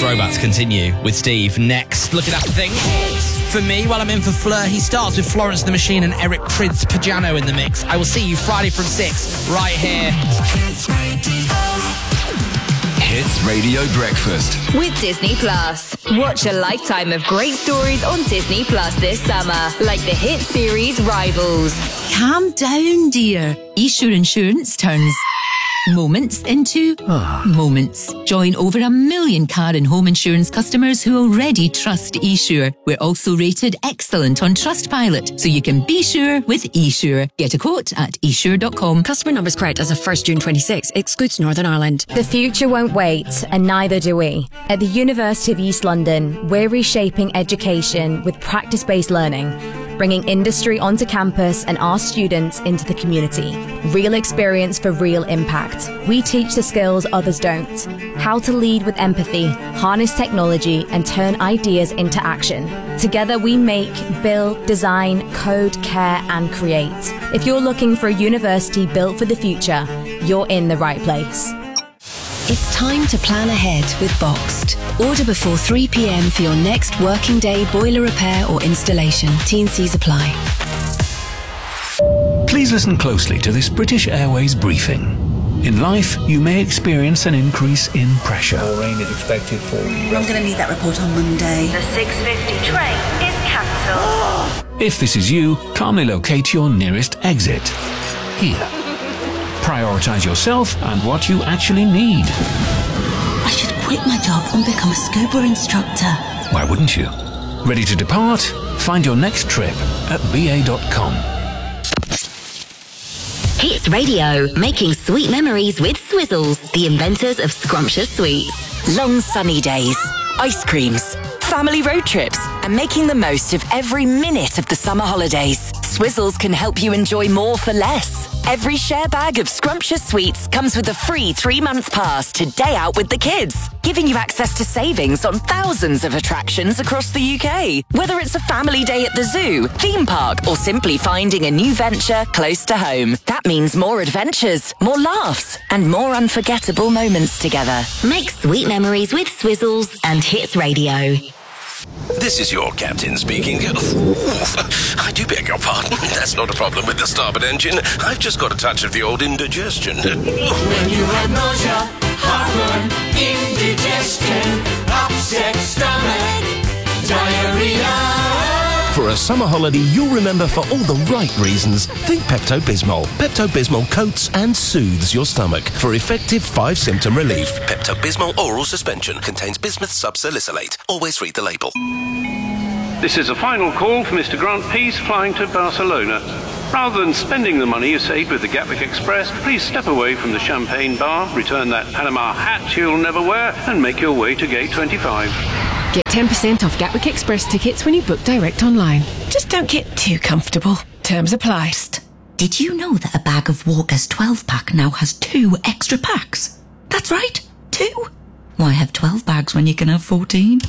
throwbacks continue with Steve next. Looking after things. For me, while I'm in for Fleur, he starts with Florence the Machine and Eric Prydz Pajano in the mix. I will see you Friday from 6 right here. Hits Radio Breakfast with Disney Plus. Watch a lifetime of great stories on Disney Plus this summer, like the hit series Rivals. Calm down, dear. eSure Insurance turns moments into moments. Join over 1 million car and home insurance customers who already trust eSure. We're also rated excellent on Trustpilot, so you can be sure with eSure. Get a quote at esure.com. Customer numbers correct as of 1st June 26. Excludes Northern Ireland. The future won't wait, and neither do we. At the University of East London, we're reshaping education with practice-based learning, bringing industry onto campus and our students into the community. Real experience for real impact. We teach the skills others don't. How to lead with empathy, harness technology, and turn ideas into action. Together we make, build, design, code, care, and create. If you're looking for a university built for the future, you're in the right place. It's time to plan ahead with Boxed. Order before 3 p.m. for your next working day boiler repair or installation. T&Cs apply. Please listen closely to this British Airways briefing. In life, you may experience an increase in pressure. More rain is expected for you. I'm going to need that report on Monday. The 6:50 train is cancelled. If this is you, calmly locate your nearest exit. Here. Prioritise yourself and what you actually need. I should quit my job and become a scuba instructor. Why wouldn't you? Ready to depart? Find your next trip at ba.com. Hits Radio, making sweet memories with Swizzles, the inventors of scrumptious sweets. Long sunny days, ice creams, family road trips, and making the most of every minute of the summer holidays. Swizzles can help you enjoy more for less. Every share bag of scrumptious sweets comes with a free 3-month pass to Day Out with the Kids, giving you access to savings on thousands of attractions across the UK. Whether it's a family day at the zoo, theme park, or simply finding a new venture close to home, that means more adventures, more laughs, and more unforgettable moments together. Make sweet memories with Swizzles and Hits Radio. This is your captain speaking. I do beg your pardon. That's not a problem with the starboard engine. I've just got a touch of the old indigestion. When you have nausea, heartburn, indigestion, upset stomach, diarrhea. For a summer holiday you'll remember for all the right reasons, think Pepto-Bismol. Pepto-Bismol coats and soothes your stomach for effective 5-symptom relief. Pepto-Bismol oral suspension contains bismuth subsalicylate. Always read the label. This is a final call for Mr. Grant Peace flying to Barcelona. Rather than spending the money you saved with the Gatwick Express, please step away from the champagne bar, return that Panama hat you'll never wear, and make your way to Gate 25. Get 10% off Gatwick Express tickets when you book direct online. Just don't get too comfortable. Terms apply. Did you know that a bag of Walker's 12-pack now has 2 extra packs? That's right, 2. Why have 12 bags when you can have 14?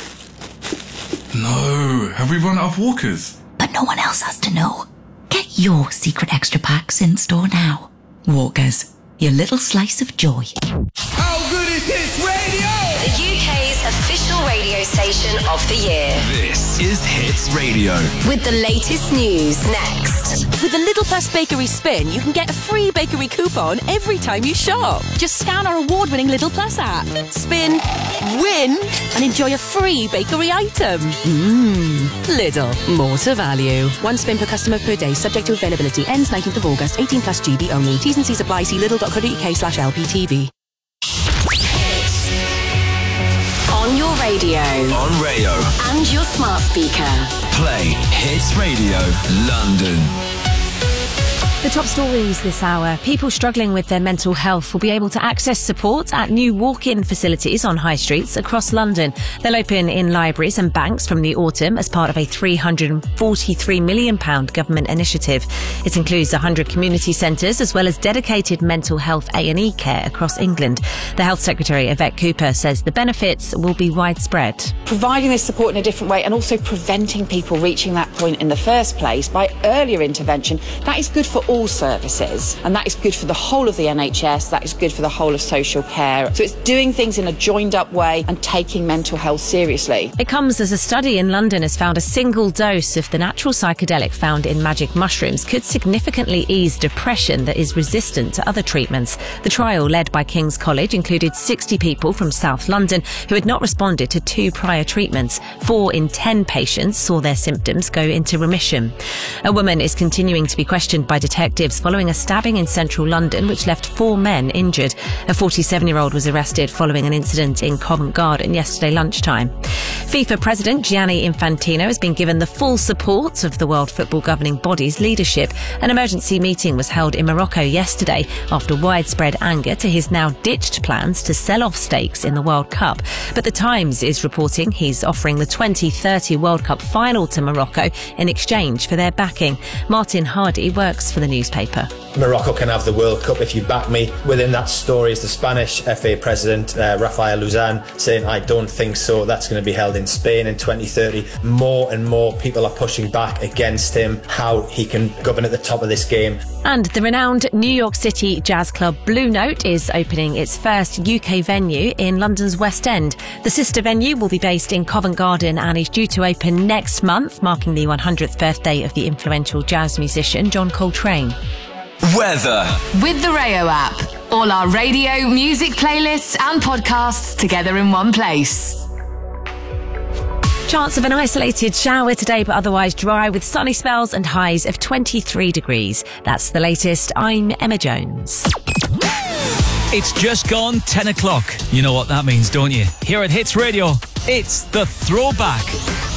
No, have we run out of Walkers? But no one else has to know. Get your secret extra packs in store now. Walkers, your little slice of joy. How good is Hits Radio? The UK's official radio station of the year. This is Hits Radio. With the latest news next. With the Little Plus Bakery Spin, you can get a free bakery coupon every time you shop. Just scan our award-winning Little Plus app, spin, win, and enjoy a free bakery item. Lidl, more to value. 1 spin per customer per day, subject to availability. Ends 19th of August, 18 plus GB only. T's and C's apply. See lidl.co.uk/LPTV. On your radio. On Rayo. And your smart speaker. Play Hits Radio London. The top stories this hour. People struggling with their mental health will be able to access support at new walk-in facilities on high streets across London. They'll open in libraries and banks from the autumn as part of a £343 million government initiative. It includes 100 community centres as well as dedicated mental health A&E care across England. The Health Secretary, Yvette Cooper, says the benefits will be widespread. Providing this support in a different way and also preventing people reaching that point in the first place by earlier intervention, that is good for all services, and that is good for the whole of the NHS, that is good for the whole of social care. So it's doing things in a joined-up way and taking mental health seriously. It comes as a study in London has found a single dose of the natural psychedelic found in magic mushrooms could significantly ease depression that is resistant to other treatments. The trial, led by King's College, included 60 people from South London who had not responded to 2 prior treatments. 4 in 10 patients saw their symptoms go into remission. A woman is continuing to be questioned by detectives following a stabbing in central London which left 4 men injured. A 47-year-old was arrested following an incident in Covent Garden yesterday lunchtime. FIFA President Gianni Infantino has been given the full support of the World Football Governing Body's leadership. An emergency meeting was held in Morocco yesterday after widespread anger to his now ditched plans to sell off stakes in the World Cup. But The Times is reporting he's offering the 2030 World Cup final to Morocco in exchange for their backing. Martin Hardy works for the newspaper. Morocco can have the World Cup if you back me. Within that story is the Spanish FA president, Rafael Luzan, saying, I don't think so. That's going to be held in Spain in 2030. More and more people are pushing back against him, how he can govern at the top of this game. And the renowned New York City jazz club Blue Note is opening its first UK venue in London's West End. The sister venue will be based in Covent Garden and is due to open next month, marking the 100th birthday of the influential jazz musician John Coltrane. Weather. With the Rayo app. All our radio, music playlists and podcasts together in one place. Chance of an isolated shower today, but otherwise dry with sunny spells and highs of 23 degrees. That's the latest. I'm Emma Jones. It's just gone 10 o'clock. You know what that means, don't you? Here at Hits Radio, it's the Throwback.